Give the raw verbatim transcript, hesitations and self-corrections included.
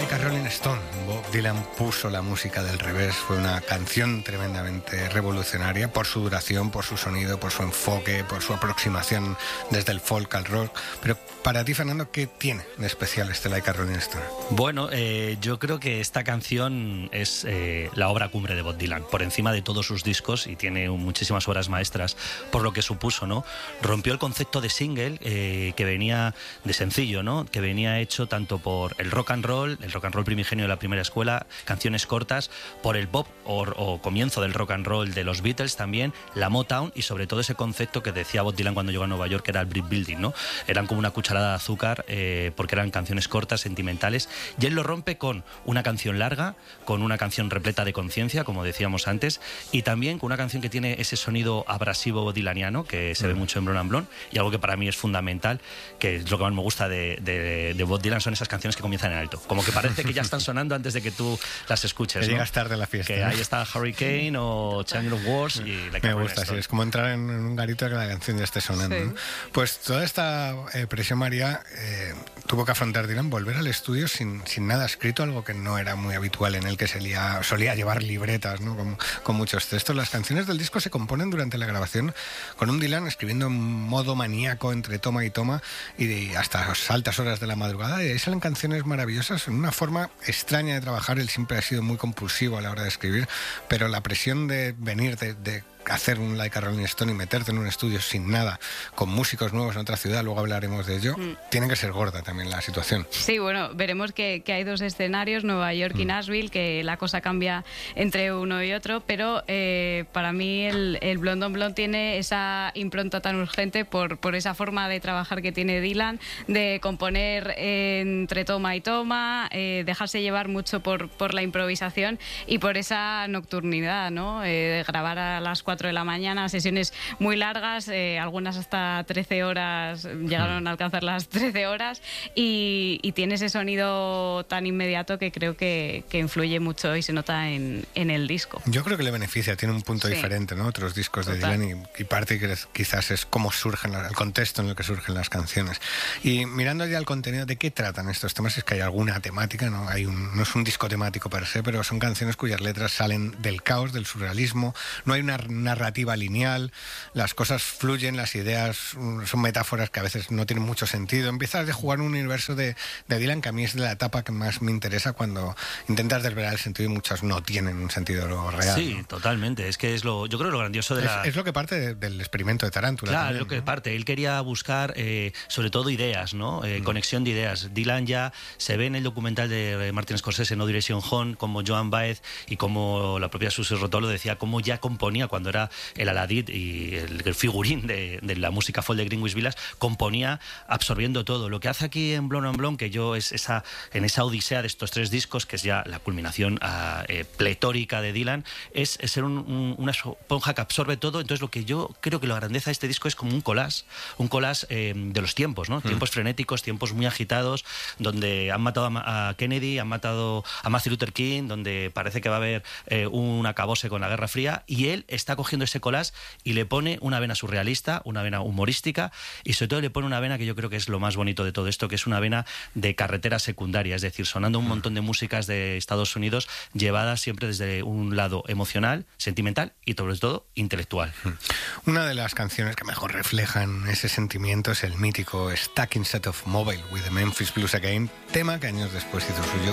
Like a Rolling Stone. Bob Dylan puso la música del revés. Fue una canción tremendamente revolucionaria por su duración, por su sonido, por su enfoque, por su aproximación desde el folk al rock. Pero para ti, Fernando, ¿qué tiene de especial este Like a Rolling Stone? Bueno, eh, yo creo que esta canción es eh, la obra cumbre de Bob Dylan, por encima de todos sus discos, y tiene muchísimas obras maestras por lo que supuso, ¿no? Rompió el concepto de single eh, que venía de sencillo, ¿no? Que venía hecho tanto por el rock and roll, el rock and roll primigenio de la primera escuela, canciones cortas, por el pop o, o comienzo del rock and roll de los Beatles también, la Motown y sobre todo ese concepto que decía Bob Dylan cuando llegó a Nueva York, que era el brick building, ¿no? Eran como una cucharada de azúcar eh, porque eran canciones cortas, sentimentales, y él lo rompe con una canción larga, con una canción repleta de conciencia, como decíamos antes, y también con una canción que tiene ese sonido abrasivo dylaniano que se ve mucho en Blonde and Blonde, y algo que para mí es fundamental, que es lo que más me gusta de, de, de Bob Dylan, son esas canciones que comienzan en alto, como que parece que ya están sonando antes de que tú las escuches, que ¿no? llegas tarde a la fiesta, que ¿no? ahí está Hurricane o Champion of Wars y Like me a Rolling gusta, sí, Stone. es como entrar en un garito que la canción ya esté sonando, Sí. ¿no? Pues toda esta eh, presión, María, eh, tuvo que afrontar Dylan, volver al estudio sin, sin nada escrito, algo que no era muy habitual en él, que solía, solía llevar libretas, ¿no? Con, con muchos textos. Las canciones del disco se componen durante la grabación con un Dylan escribiendo en modo maníaco entre toma y toma y de, hasta las altas horas de la madrugada, y ahí salen canciones maravillosas en una forma extraña de trabajar. Él siempre ha sido muy compulsivo a la hora de escribir, pero la presión de venir de, de hacer un Like a Rolling Stone y meterte en un estudio sin nada, con músicos nuevos en otra ciudad, luego hablaremos de ello, mm. tiene que ser gorda también la situación. Sí, bueno, veremos que, que hay dos escenarios, Nueva York y Nashville, que la cosa cambia entre uno y otro, pero eh, para mí el, el Blonde on Blonde tiene esa impronta tan urgente por, por esa forma de trabajar que tiene Dylan, de componer eh, entre toma y toma, eh, dejarse llevar mucho por, por la improvisación y por esa nocturnidad, ¿no? Eh, de grabar a las cuatro de la mañana, sesiones muy largas, eh, algunas hasta trece horas, llegaron a alcanzar las trece horas, y, y tiene ese sonido tan inmediato que creo que, que influye mucho y se nota en, en el disco. Yo creo que le beneficia, tiene un punto Sí. diferente, ¿no? Otros discos de Total. Dylan, y, y parte que es, quizás es cómo surgen, la, el contexto en el que surgen las canciones. Y mirando ya el contenido, ¿de qué tratan estos temas? Es que hay alguna temática, ¿no? Hay un, no es un disco temático per se, pero son canciones cuyas letras salen del caos, del surrealismo, no hay una narrativa lineal, las cosas fluyen, las ideas son metáforas que a veces no tienen mucho sentido. Empiezas a jugar un universo de, de Dylan que a mí es de la etapa que más me interesa, cuando intentas desvelar el sentido y muchas no tienen un sentido real. Sí, ¿no? totalmente. Es que es lo, yo creo lo grandioso de es, la... Es lo que parte de, del experimento de Tarántula. Claro, también, lo que ¿no? parte. Él quería buscar, eh, sobre todo, ideas, ¿no? Eh, mm. Conexión de ideas. Dylan ya se ve en el documental de Martin Scorsese, No Direction Home, como Joan Baez y como la propia Susie Rotolo decía, cómo ya componía cuando era el Aladdin y el, el figurín de, de la música folk de Greenwich Village, componía absorbiendo todo. Lo que hace aquí en Blonde on Blonde, que yo es esa, en esa odisea de estos tres discos, que es ya la culminación uh, eh, pletórica de Dylan, es, es ser un, un, una esponja que absorbe todo. Entonces lo que yo creo que la grandeza de este disco es como un collage, un collage eh, de los tiempos, ¿no? Mm. Tiempos frenéticos, tiempos muy agitados, donde han matado a, a Kennedy, han matado a Martin Luther King, donde parece que va a haber eh, un acabose con la Guerra Fría, y él está cogiendo ese collage y le pone una vena surrealista, una vena humorística, y sobre todo le pone una vena que yo creo que es lo más bonito de todo esto, que es una vena de carretera secundaria, es decir, sonando un montón de músicas de Estados Unidos llevadas siempre desde un lado emocional, sentimental y sobre todo intelectual. Una de las canciones que mejor reflejan ese sentimiento es el mítico Stuck Instead of Mobile with the Memphis Blues Again, tema que años después hizo suyo